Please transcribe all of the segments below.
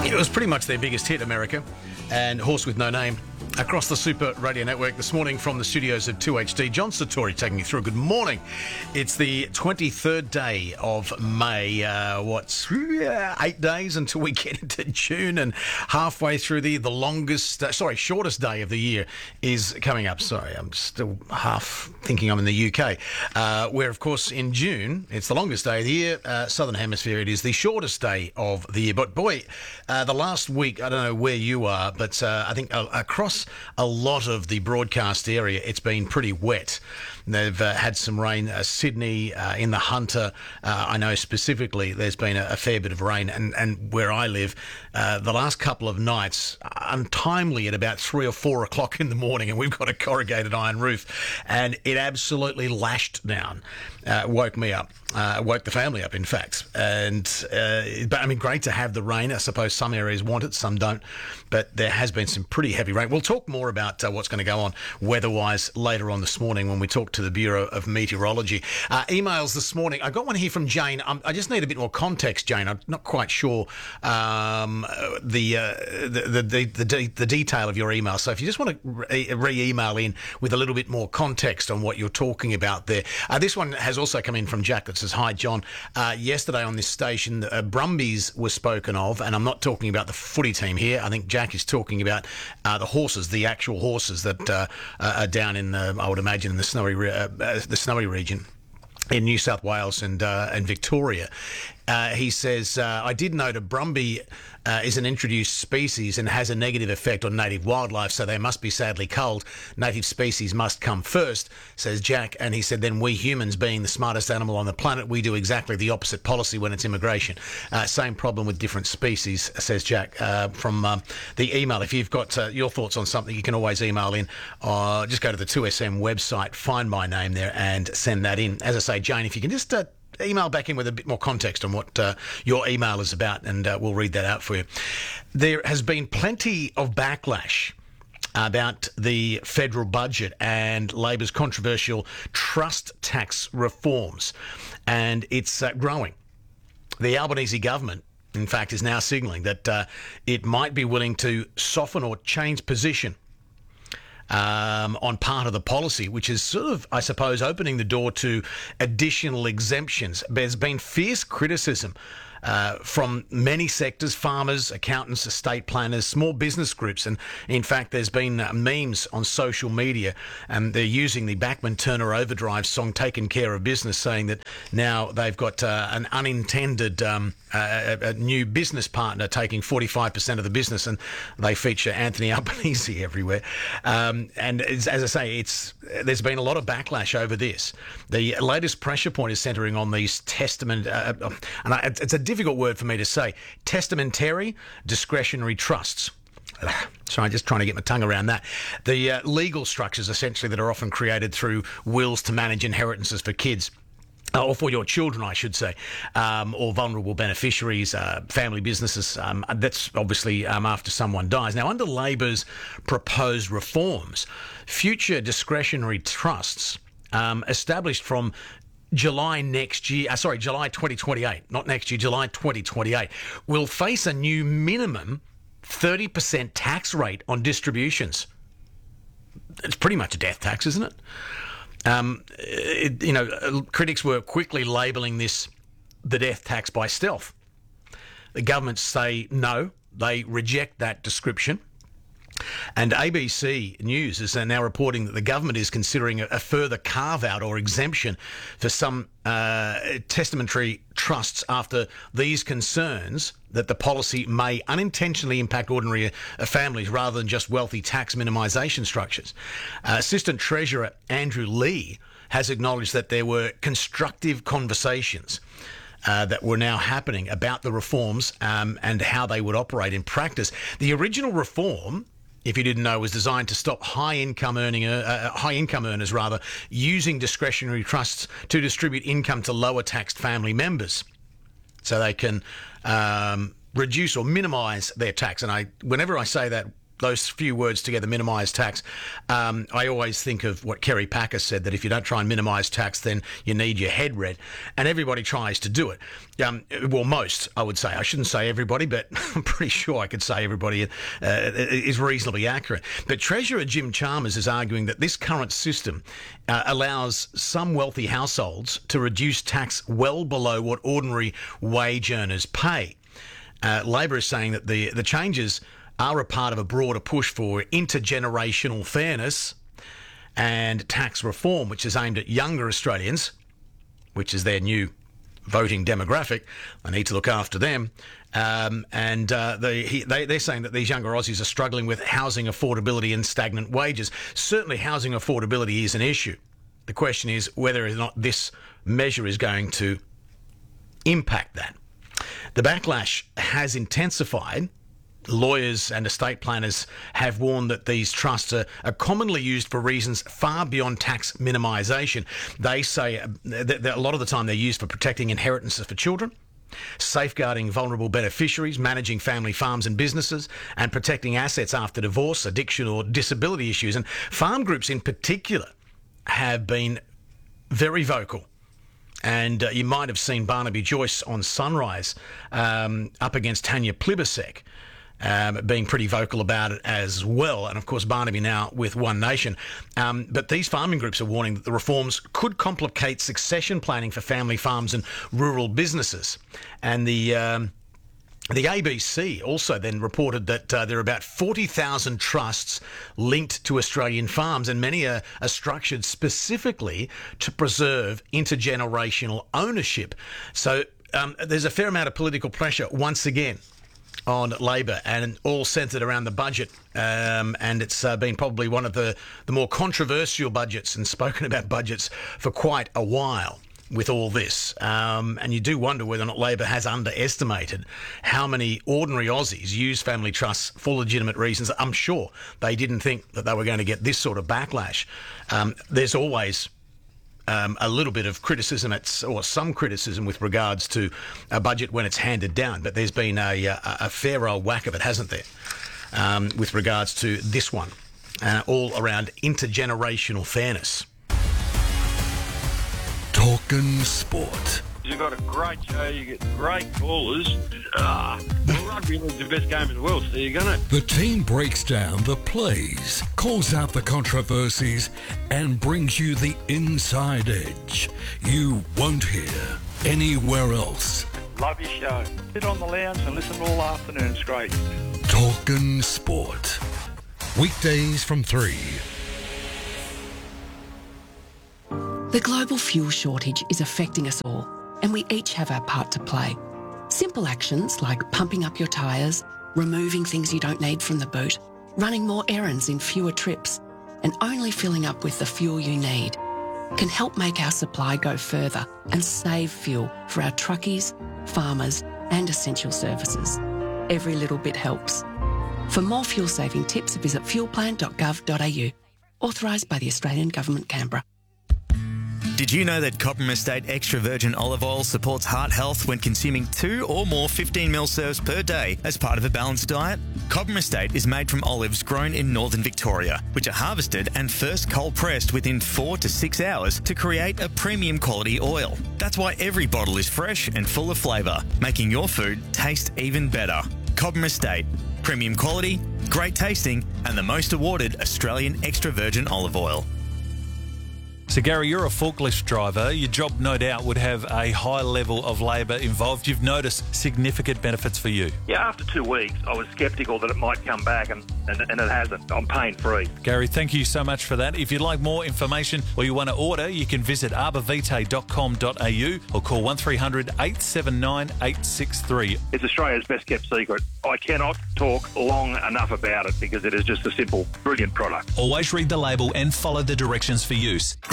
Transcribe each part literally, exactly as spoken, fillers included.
It was pretty much their biggest hit, America, and Horse with No Name. Across the Super Radio Network this morning from the studios of two H D, John Satori taking you through. Good morning. It's the twenty-third day of May. Uh, what's uh, eight days until we get into June, and halfway through the the longest, uh, sorry, shortest day of the year is coming up. Sorry, I'm still half thinking I'm in the U K, uh, where of course in June it's the longest day of the year. Uh, Southern Hemisphere, it is the shortest day of the year. But boy, uh, the last week, I don't know where you are, but uh, I think uh, across a lot of the broadcast area, it's been pretty wet. They've uh, had some rain. Uh, Sydney, uh, in the Hunter, uh, I know specifically there's been a, a fair bit of rain. And, and where I live, uh, the last couple of nights, untimely at about three or four o'clock in the morning, and we've got a corrugated iron roof, and it absolutely lashed down. Uh, woke me up, uh, woke the family up, in fact. And, uh, but I mean, great to have the rain. I suppose some areas want it, some don't. But there has been some pretty heavy rain. We'll talk more about uh, what's going to go on weather-wise later on this morning when we talk to the Bureau of Meteorology. Uh, emails this morning. I got one here from Jane. Um, I just need a bit more context, Jane. I'm not quite sure um, the, uh, the, the, the, the, the detail of your email. So if you just want to re- re-email in with a little bit more context on what you're talking about there. Uh, this one has also come in from Jack that says, "Hi, John. Uh, yesterday on this station, uh, Brumbies was spoken of, and I'm not talking about the footy team here. I think Jack is talking about uh, the horses, the actual horses that uh, are down in, the, I would imagine, in the snowy, uh, the snowy region in New South Wales and uh, and Victoria." Uh, he says, uh, "I did note a Brumby uh, is an introduced species and has a negative effect on native wildlife, so they must be sadly culled. Native species must come first," says Jack. And he said, "Then we humans, being the smartest animal on the planet, we do exactly the opposite policy when it's immigration. Uh, same problem with different species," says Jack uh, from um, the email. If you've got uh, your thoughts on something, you can always email in. Uh, just go to the two S M website, find my name there and send that in. As I say, Jane, if you can just... Uh, email back in with a bit more context on what uh, your email is about, and uh, we'll read that out for you. There has been plenty of backlash about the federal budget and Labor's controversial trust tax reforms, and it's uh, growing. The Albanese government, in fact, is now signalling that uh, it might be willing to soften or change position Um, on part of the policy, which is sort of, I suppose, opening the door to additional exemptions. There's been fierce criticism uh, from many sectors: farmers, accountants, estate planners, small business groups. And in fact, there's been uh, memes on social media, and they're using the Bachman Turner Overdrive song "Taking Care of Business," saying that now they've got uh, an unintended um, uh, a new business partner taking forty-five percent of the business, and they feature Anthony Albanese everywhere. Um, and as, as I say, it's there's been a lot of backlash over this. The latest pressure point is centering on these testament, uh, and I, it's a difficult word for me to say, testamentary discretionary trusts. Sorry, just trying to get my tongue around that. The uh, legal structures, essentially, that are often created through wills to manage inheritances for kids. Uh, or for your children, I should say, um, or vulnerable beneficiaries, uh, family businesses. Um, that's obviously um, after someone dies. Now, under Labor's proposed reforms, future discretionary trusts um, established from July next year, uh, sorry, July twenty twenty-eight, not next year, July twenty twenty-eight, will face a new minimum thirty percent tax rate on distributions. It's pretty much a death tax, isn't it? Um, it, you know, critics were quickly labelling this the death tax by stealth. The governments say no, they reject that description. And A B C News is now reporting that the government is considering a, a further carve-out or exemption for some uh, testamentary trusts after these concerns that the policy may unintentionally impact ordinary uh, families rather than just wealthy tax minimisation structures. Uh, Assistant Treasurer Andrew Lee has acknowledged that there were constructive conversations Uh, that were now happening about the reforms um, and how they would operate in practice. The original reform, if you didn't know, was designed to stop high-income earning uh, high-income earners rather using discretionary trusts to distribute income to lower-taxed family members, so they can um, reduce or minimise their tax. And I, whenever I say that those few words together, minimise tax, um, I always think of what Kerry Packer said, that if you don't try and minimise tax, then you need your head read. And everybody tries to do it. Um, well, most, I would say. I shouldn't say everybody, but I'm pretty sure I could say everybody uh, is reasonably accurate. But Treasurer Jim Chalmers is arguing that this current system uh, allows some wealthy households to reduce tax well below what ordinary wage earners pay. Uh, Labor is saying that the, the changes are a part of a broader push for intergenerational fairness and tax reform, which is aimed at younger Australians, which is their new voting demographic. They need to look after them. Um, and uh, they, he, they, they're saying that these younger Aussies are struggling with housing affordability and stagnant wages. Certainly housing affordability is an issue. The question is whether or not this measure is going to impact that. The backlash has intensified. Lawyers and estate planners have warned that these trusts are, are commonly used for reasons far beyond tax minimisation. They say that, that a lot of the time they're used for protecting inheritances for children, safeguarding vulnerable beneficiaries, managing family farms and businesses, and protecting assets after divorce, addiction or disability issues. And farm groups in particular have been very vocal. And uh, you might have seen Barnaby Joyce on Sunrise um, up against Tanya Plibersek, Um, being pretty vocal about it as well. And of course, Barnaby now with One Nation. Um, but these farming groups are warning that the reforms could complicate succession planning for family farms and rural businesses. And the um, the A B C also then reported that uh, there are about forty thousand trusts linked to Australian farms, and many are, are structured specifically to preserve intergenerational ownership. So um, there's a fair amount of political pressure once again on Labor, and all centred around the budget. Um, and it's uh, been probably one of the, the more controversial budgets, and spoken about budgets for quite a while with all this. Um, and you do wonder whether or not Labor has underestimated how many ordinary Aussies use family trusts for legitimate reasons. I'm sure they didn't think that they were going to get this sort of backlash. Um, there's always Um, a little bit of criticism, at, or some criticism with regards to a budget when it's handed down, but there's been a, a, a fair old whack of it, hasn't there, um, with regards to this one, uh, all around intergenerational fairness. Talking sport. You've got a great show, you get great callers. Ah, rugby league's the best game in the world, so there you go. The team breaks down the plays, calls out the controversies, and brings you the inside edge you won't hear anywhere else. Love your show. Sit on the lounge and listen all afternoon. It's great. Talking sport. Weekdays from three. The global fuel shortage is affecting us all, and we each have our part to play. Simple actions like pumping up your tyres, removing things you don't need from the boot, running more errands in fewer trips, and only filling up with the fuel you need can help make our supply go further and save fuel for our truckies, farmers, and essential services. Every little bit helps. For more fuel-saving tips, visit fuelplan dot gov dot a u. Authorised by the Australian Government, Canberra. Did you know that Cobram Estate Extra Virgin Olive Oil supports heart health when consuming two or more fifteen mil serves per day as part of a balanced diet? Cobram Estate is made from olives grown in northern Victoria, which are harvested and first cold pressed within four to six hours to create a premium quality oil. That's why every bottle is fresh and full of flavour, making your food taste even better. Cobram Estate. Premium quality, great tasting, and the most awarded Australian extra virgin olive oil. So, Gary, you're a forklift driver. Your job, no doubt, would have a high level of labour involved. You've noticed significant benefits for you. Yeah, after two weeks, I was sceptical that it might come back, and, and, and it hasn't. I'm pain-free. Gary, thank you so much for that. If you'd like more information or you want to order, you can visit arbavitae dot com dot a u or call one three hundred eight seven nine eight six three. It's Australia's best-kept secret. I cannot talk long enough about it because it is just a simple, brilliant product. Always read the label and follow the directions for use.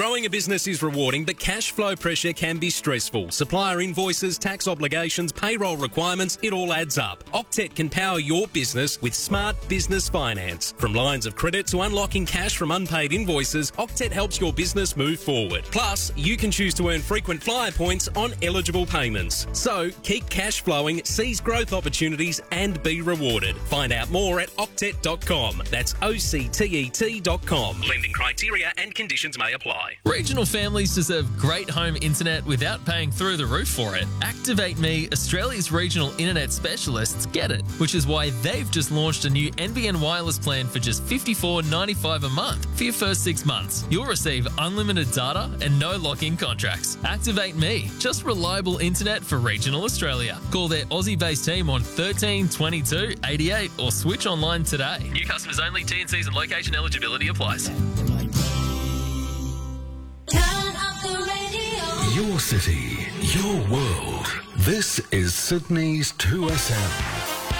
Growing a business is rewarding, but cash flow pressure can be stressful. Supplier invoices, tax obligations, payroll requirements, it all adds up. Octet can power your business with smart business finance. From lines of credit to unlocking cash from unpaid invoices, Octet helps your business move forward. Plus, you can choose to earn frequent flyer points on eligible payments. So, keep cash flowing, seize growth opportunities and be rewarded. Find out more at octet dot com. That's O C T E T dot com. Lending criteria and conditions may apply. Regional families deserve great home internet without paying through the roof for it. Activate Me, Australia's regional internet specialists, get it, which is why they've just launched a new N B N wireless plan for just fifty-four ninety-five a month. For your first six months, you'll receive unlimited data and no lock-in contracts. Activate Me, just reliable internet for regional Australia. Call their Aussie-based team on thirteen twenty-two eighty-eight or switch online today. New customers only. T and Cs and location eligibility applies. Your city, your world. This is Sydney's two S M.